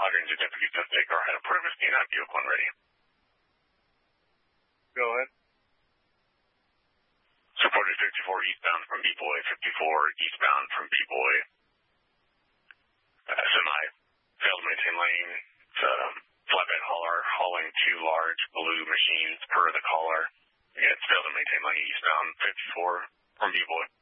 Hydrants and deputies to take our head of Purvis, D9 vehicle when ready. Go ahead. Supported 54 eastbound from B-Boy, 54 eastbound from B-Boy. Semi failed to maintain lane. It's a flatbed hauler hauling 2 large blue machines per the caller. It's failed to maintain lane eastbound 54 from B-Boy.